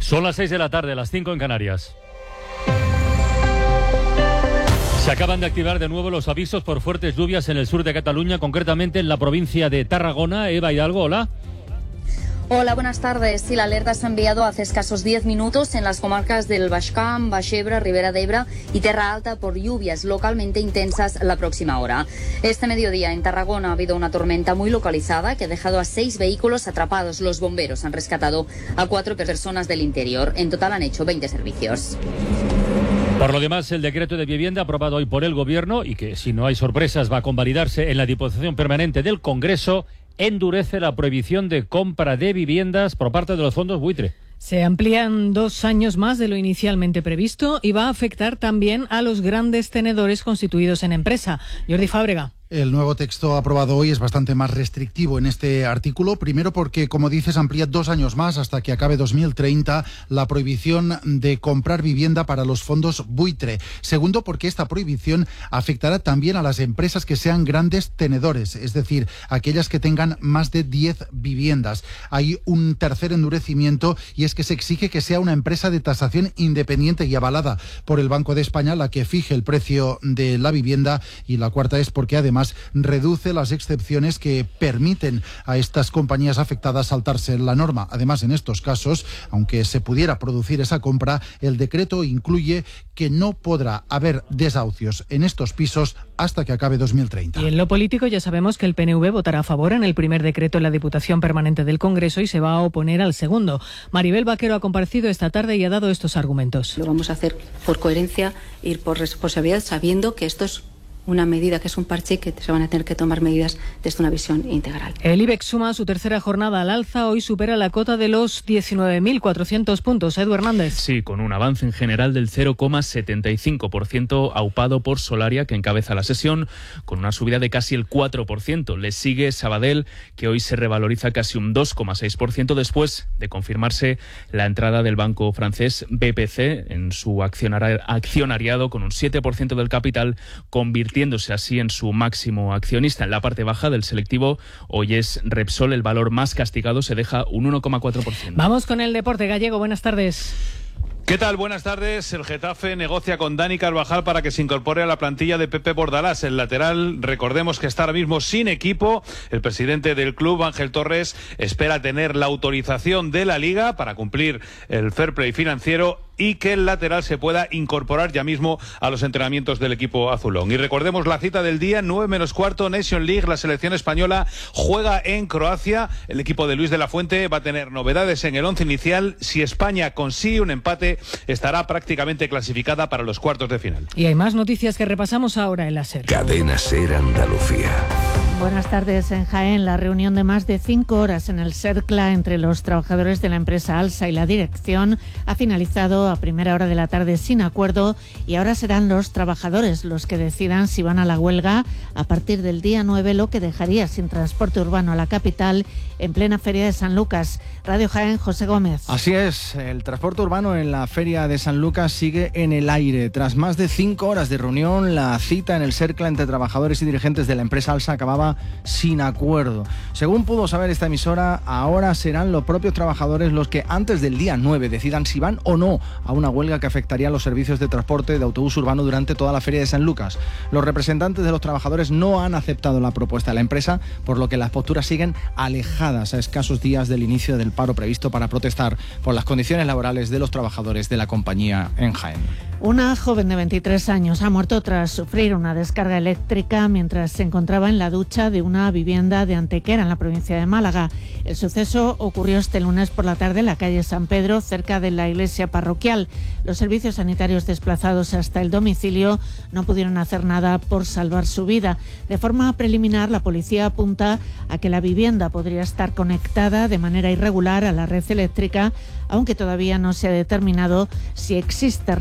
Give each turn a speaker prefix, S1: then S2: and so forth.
S1: Son las 6 de la tarde, las 5 en Canarias. Se acaban de activar de nuevo los avisos por fuertes lluvias en el sur de Cataluña, concretamente en la provincia de Tarragona. Eva Hidalgo, hola.
S2: Hola, buenas tardes. Sí, la alerta se ha enviado hace escasos 10 minutos en las comarcas del Baix Camp, Baix Ebre, Ribera d'Ebre y Terra Alta por lluvias localmente intensas la próxima hora. Este mediodía en Tarragona ha habido una tormenta muy localizada que ha dejado a 6 vehículos atrapados. Los bomberos han rescatado a 4 personas del interior. En total han hecho 20 servicios.
S1: Por lo demás, el decreto de vivienda aprobado hoy por el Gobierno y que, si no hay sorpresas, va a convalidarse en la Diputación Permanente del Congreso, endurece la prohibición de compra de viviendas por parte de los fondos buitre.
S3: Se amplían 2 años más de lo inicialmente previsto y va a afectar también a los grandes tenedores constituidos en empresa. Jordi Fábrega.
S4: El nuevo texto aprobado hoy es bastante más restrictivo en este artículo, primero porque, como dices, amplía 2 años más hasta que acabe 2030 la prohibición de comprar vivienda para los fondos buitre. Segundo, porque esta prohibición afectará también a las empresas que sean grandes tenedores, es decir, aquellas que tengan más de 10 viviendas. Hay un tercer endurecimiento y es que se exige que sea una empresa de tasación independiente y avalada por el Banco de España la que fije el precio de la vivienda, y la cuarta es porque además reduce las excepciones que permiten a estas compañías afectadas saltarse la norma. Además, en estos casos, aunque se pudiera producir esa compra, el decreto incluye que no podrá haber desahucios en estos pisos hasta que acabe 2030.
S3: Y en lo político ya sabemos que el PNV votará a favor en el primer decreto en la Diputación Permanente del Congreso y se va a oponer al segundo. Maribel Vaquero ha comparecido esta tarde y ha dado estos argumentos.
S5: Lo vamos a hacer por coherencia, ir por responsabilidad, sabiendo que esto es una medida, que es un parche, que se van a tener que tomar medidas desde una visión integral.
S3: El IBEX suma su tercera jornada al alza, hoy supera la cota de los 19.400 puntos. Edu Hernández.
S6: Sí, con un avance en general del 0,75%, aupado por Solaria, que encabeza la sesión, con una subida de casi el 4%. Le sigue Sabadell, que hoy se revaloriza casi un 2,6% después de confirmarse la entrada del banco francés BPC en su accionariado con un 7% del capital, convirtiéndose así en su máximo accionista. En la parte baja del selectivo hoy es Repsol, el valor más castigado, se deja un 1,4%.
S3: Vamos con el deporte gallego. Buenas tardes.
S7: ¿Qué tal? Buenas tardes. El Getafe negocia con Dani Carvajal para que se incorpore a la plantilla de Pepe Bordalás. El lateral, recordemos que está ahora mismo sin equipo. El presidente del club, Ángel Torres, espera tener la autorización de la Liga para cumplir el fair play financiero y que el lateral se pueda incorporar ya mismo a los entrenamientos del equipo azulón. Y recordemos la cita del día, 9:15, Nation League. La selección española juega en Croacia. El equipo de Luis de la Fuente va a tener novedades en el once inicial. Si España consigue un empate, estará prácticamente clasificada para los cuartos de final.
S3: Y hay más noticias que repasamos ahora en la SER.
S8: Cadena SER Andalucía.
S9: Buenas tardes. En Jaén, la reunión de más de 5 horas en el CERCLA entre los trabajadores de la empresa Alsa y la dirección ha finalizado a primera hora de la tarde sin acuerdo, y ahora serán los trabajadores los que decidan si van a la huelga a partir del día 9, lo que dejaría sin transporte urbano a la capital en plena Feria de San Lucas. Radio Jaén, José Gómez.
S10: Así es, el transporte urbano en la Feria de San Lucas sigue en el aire. Tras más de 5 horas de reunión, la cita en el CERCLA entre trabajadores y dirigentes de la empresa Alsa acababa sin acuerdo. Según pudo saber esta emisora, ahora serán los propios trabajadores los que antes del día 9 decidan si van o no a una huelga que afectaría a los servicios de transporte de autobús urbano durante toda la Feria de San Lucas. Los representantes de los trabajadores no han aceptado la propuesta de la empresa, por lo que las posturas siguen alejadas a escasos días del inicio del paro previsto para protestar por las condiciones laborales de los trabajadores de la compañía en Jaén.
S9: Una joven de 23 años ha muerto tras sufrir una descarga eléctrica mientras se encontraba en la ducha de una vivienda de Antequera, en la provincia de Málaga. El suceso ocurrió este lunes por la tarde en la calle San Pedro, cerca de la iglesia parroquial. Los servicios sanitarios desplazados hasta el domicilio no pudieron hacer nada por salvar su vida. De forma preliminar, la policía apunta a que la vivienda podría estar conectada de manera irregular a la red eléctrica, aunque todavía no se ha determinado si existe